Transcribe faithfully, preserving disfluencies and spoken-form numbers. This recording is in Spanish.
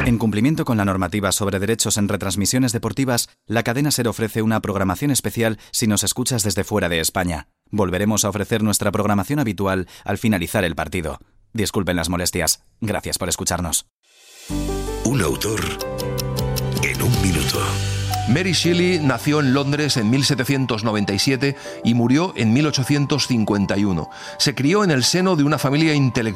En cumplimiento con la normativa sobre derechos en retransmisiones deportivas, la cadena SER ofrece una programación especial si nos escuchas desde fuera de España. Volveremos a ofrecer nuestra programación habitual al finalizar el partido. Disculpen las molestias. Gracias por escucharnos. Un autor en un minuto. Mary Shelley nació en Londres en mil setecientos noventa y siete y murió en mil ochocientos cincuenta y uno. Se crió en el seno de una familia intelectual